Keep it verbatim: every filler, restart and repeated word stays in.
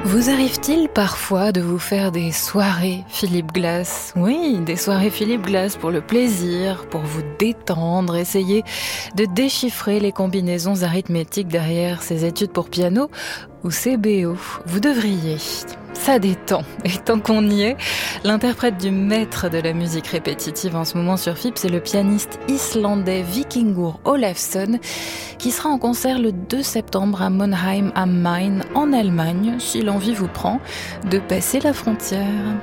Vous arrive-t-il parfois de vous faire des soirées Philippe Glass ? Oui, des soirées Philippe Glass pour le plaisir, pour vous détendre, essayer de déchiffrer les combinaisons arithmétiques derrière ces études pour piano ou ces B O. Vous devriez. Ça détend. Et tant qu'on y est, l'interprète du maître de la musique répétitive en ce moment sur F I P, c'est le pianiste islandais Víkingur Ólafsson qui sera en concert le deux septembre à Monheim am Main en Allemagne, si l'envie vous prend de passer la frontière.